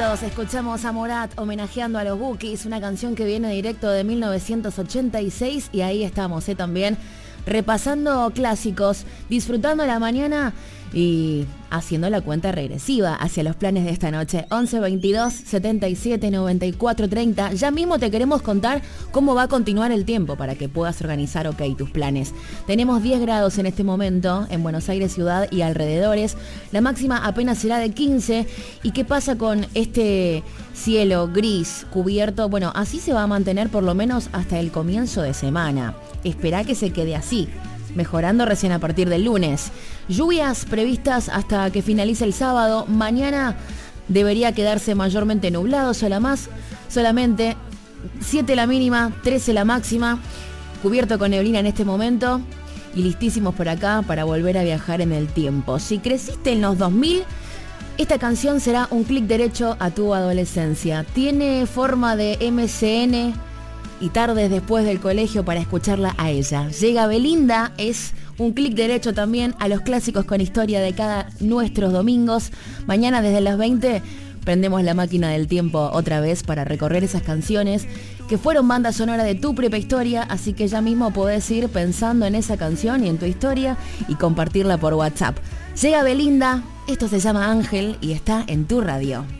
11:22 escuchamos a Morat homenajeando a los Bookies, una canción que viene directo de 1986 y ahí estamos también repasando clásicos, disfrutando la mañana y haciendo la cuenta regresiva hacia los planes de esta noche. 11:22 77 94 30. Ya mismo te queremos contar cómo va a continuar el tiempo para que puedas organizar tus planes. Tenemos 10 grados en este momento en Buenos Aires ciudad y alrededores. La máxima apenas será de 15. ¿Y qué pasa con este cielo gris cubierto? Bueno, así se va a mantener por lo menos hasta el comienzo de semana. Esperá que se quede así, mejorando recién a partir del lunes. Lluvias previstas hasta que finalice el sábado. Mañana debería quedarse mayormente nublado, solamente 7 la mínima, 13 la máxima, cubierto con neblina en este momento y listísimos por acá para volver a viajar en el tiempo. Si creciste en los 2000, esta canción será un clic derecho a tu adolescencia. Tiene forma de MCN y tardes después del colegio para escucharla a ella. Llega Belinda, es un clic derecho también a los clásicos con historia de cada nuestros domingos. Mañana desde las 20 prendemos la máquina del tiempo otra vez para recorrer esas canciones que fueron banda sonora de tu propia historia, así que ya mismo podés ir pensando en esa canción y en tu historia y compartirla por WhatsApp. Llega Belinda, esto se llama Ángel y está en tu radio.